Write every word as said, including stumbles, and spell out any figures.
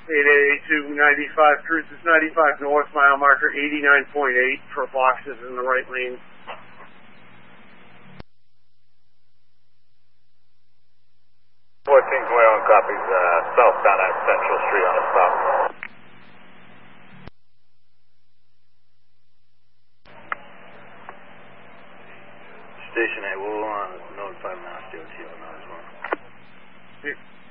eight eight eight two ninety-five, cruise is ninety-five north, mile marker eighty-nine point eight for boxes in the right lane. fourteen twenty-one copies, uh, southbound at Central Street on a stop. Station eight, we'll uh, notify Mass D O T on that as well. Yeah.